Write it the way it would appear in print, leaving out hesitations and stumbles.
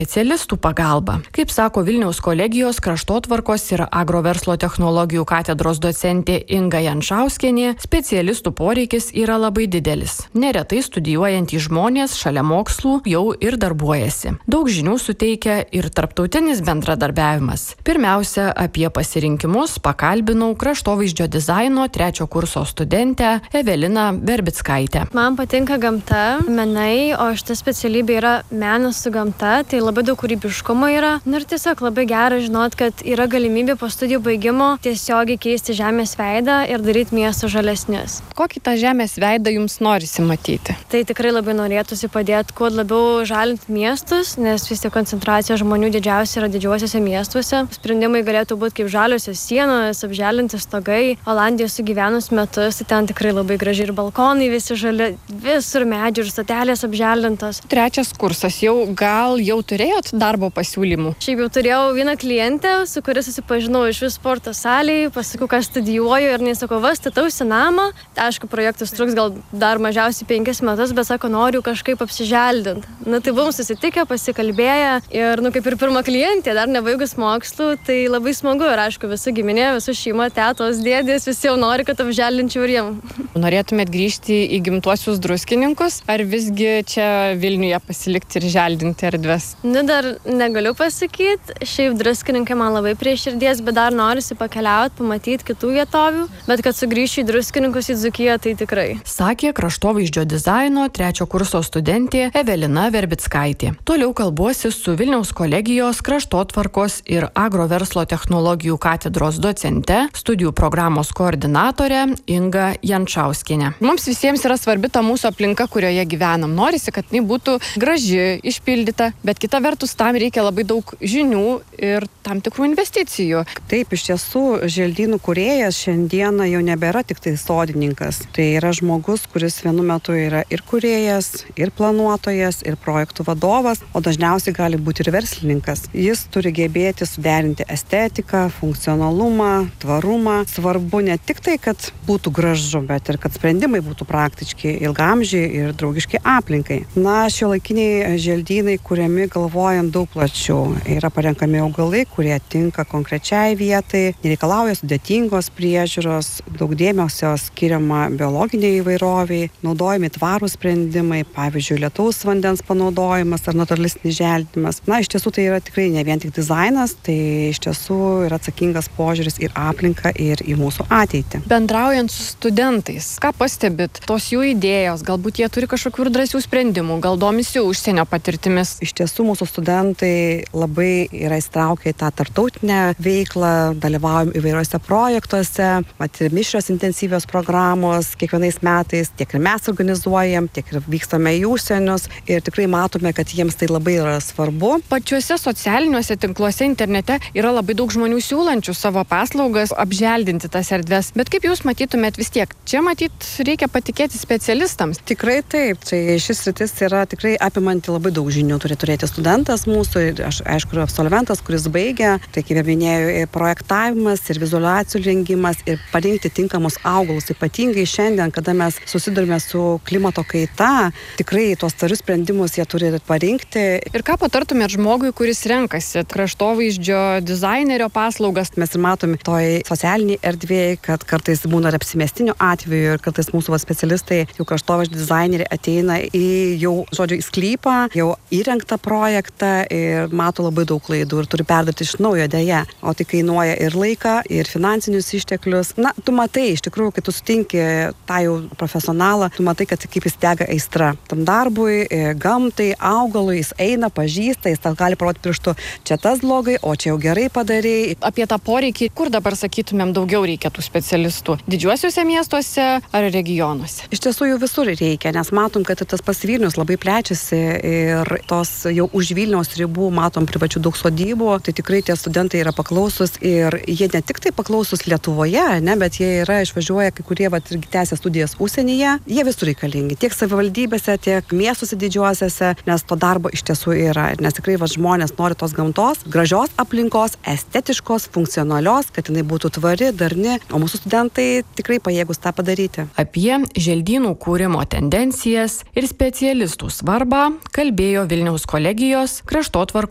specialistų pagalba. Kaip sako Vilniaus kolegijos kraštotvarkos ir agroverslo technologijų katedros docentė Inga Jančauskienė, specialistų poreikis yra labai didelis. Neretai studijuojantys žmonės šalia mokslų jau ir darbuojasi. Daug žinių suteikia ir tarptautinis bendradarbiavimas. Pirmiausia, apie pasirinkimus pakalbinau kraštovaizdžio dizaino 3 kurso studentę Eveliną Verbickaitę. Man patinka gamta, menai, o šita specialybė yra menas su gamta, tai labai daug kūrybiškumo yra. Ir tiesiog labai gera žinot, kad yra galimybė po studijų baigimo tiesiogiai keisti žemės veidą ir daryti miestus žalesnius. Kokį tą žemės veidą jums norisi matyti? Tai tikrai labai norėtųsi padėti kuo labiau žalinti miestus, nes vis tiek koncentracija žmonių didžiausia yra didžiuosiuose miestuose. Sprendimai galėtų būti kaip žaliosios sienos, apželinti stogai. Olandijoje sugyvenus metus, tai ten tikrai labai gražiai ir balkonai visi žali, visur medžių ir stotelės apželintos. 3 kursas, gal jau turėjot darbo pasiūlymų? Šiaip jau turėjau vieną klientę, su kuria susipažinau iš vis sporto salėje, pasakiau, ką studijuoju ir nesakau, statausi namą. Aišku, projektas truks gal dar mažiausiai 5 metus, bet sako, noriu kažkaip apsiželdinti. Tai buvom susitikę, pasikalbėję ir, kaip ir pirma klientė, dar nebaigus mokslų, tai labai smagu ir aišku, visi giminė, visų šeima, tetos, dėdės, visi jau nori, kad apželdinčiau ir jiem. Norėtumėt grįžti į gimtuosius Druskininkus, ar visgi čia Vilniuje pasilikti ir želdinti erdves? Dar negaliu pasakyti, šiaip Druskininkai man labai prie širdies, bet dar norisi pakeliauti, pamatyti kitų vietovių, bet kad sugrįšiu į Druskininkus, į Dzūkiją, tai tikrai. Sakė kraštovaizdžio dizaino 3 kurso studentė Evelina Verbickaitė. Toliau kalbuosi su Vilniaus kolegijos kraštotvarkos ir agroverslo technologijų katedros docente, studijų programos koordinatorė Inga Jančauskienė. Mums visiems yra svarbi ta mūsų aplinka, kurioje gyvenam. Norisi, kad jinai būtų graži, išpildyta, bet kita vertus tam reikia labai daug žinių ir tam tikrų investicijų. Taip, iš tiesų, želdynų kūrėjas šiandieną jau nebėra tik tai sodininkas. Tai yra žmogus, kuris vienu metu yra ir kūrėjas, ir planuotojas, ir projektų vadovas, o dažniausiai gali būti ir verslininkas. Jis turi gebėti suderinti estetiką, funkcionalumą, tvarumą. Svarbu ne tik tai, kad būtų gražu, bet ir kad sprendimai būtų praktiški, ilgamžiai ir draugiški aplinkai. Šiuolaikiniai želdynai kuriami galvojant daug plačiau. Yra parenkami augalai, kurie tinka konkrečiai vietai, nereikalauja sudėtingos priežiūros, daug dėmesio skiriama biologiniai įvairoviai, naudojami tvarūs sprendimai, pavyzdžiui, lietaus vandens panaudojimas ar natūralistinis želdinimas. Iš tiesų tai yra tikrai ne vien tik dizainas, tai iš tiesų yra atsakingas požiūris ir aplinką, ir į mūsų ateitį. Bendraujant su studentais, ką pastebit? Tos jų idėjos, galbūt jie turi kažkokių ir drąsių sprendimų, gal domisi užsienio patirtimis? Iš tiesų mūsų studentai labai yra įstraukę į tą tarptautinę veiklą, dalyvaujam įvairiuose projektuose, mišrios intensyvios programos kiekvienais metais, tiek ir mes organizuojam, tiek ir vykstame į užsienius ir tikrai matome, kad jiems tai labai yra svarbu. Pačiuose socialiniuose tinkluose internete yra labai daug žmonių siūlančių savo paslaugas apželdinti tas erdves, bet kaip jūs matytumėt vis tiek, čia reikia patikėti specialistams? Tikrai taip, tai šis sritis yra tikrai apimanti labai daug žinių, turi turėti studentas mūsų, ir aš aišku, absolventas, kuris baigia, tai kaip minėjau, ir projektavimas, ir vizualizacijų rengimas, ir parinkti tinkamus augalus. Ypatingai šiandien, kada mes susidurime su klimato kaita, tikrai tuos tvarius sprendimus jie turi parinkti. Ir ką patartumėt žmogui, kuris renkasi kraštovaizdžio dizainerio paslaugas? Mes ir matome toj socialiniai erdvėje, kad kartais būna ir apsimestinių atvejų, ir kartais mūsų specialistai, jau kraštovaizdžio dizaineriai ateina į jau, žodžiu, į sklypą, jau įrengtą projektą ir mato labai daug klaidų ir turi perduoti iš naujo dėja. O tai kainuoja ir laiką, ir finansinius išteklius. Tu matai, iš tikrųjų, kai tu sutinki tą jau profesionalą, tu matai, kad kaip jis dega aistra tam darbui, gamtai, augalui, jis eina, pažįsta, jis tau gali parodyti pirštu, čia tas blogai, o čia jau gerai padarei. Apie tą poreikį, kur dabar sakytumėm daugiau reikia tų specialistų? Didžiuosiuose miestuose ar regionuose? Iš tiesų jau visur reikia, nes matom, kad tas pats Vilnius labai plečiasi ir tos jau už Vilniaus ribų matom privačių daug sodybų, tai tikrai tie studentai yra paklausus ir jie ne tik tai paklausus Lietuvoje, bet jie yra išvažiuoja, kai kurie irgi tęsia studijas užsienyje, jie visur reikalingi, tiek savivaldybėse, tiek miestuose didžiuosiuose, nes to darbo iš tiesų yra, nes tikrai žmonės nori tos gamtos, gražios aplinkos, estetiškos, funkcionalios, kad jinai būtų tvari, darni, o mūsų studentai tikrai pajėgus tą padaryti. Apie želdynų kūrimo tendencijas ir specialistų svarbą kalbėjo Vilniaus kolegijos kraštotvarkos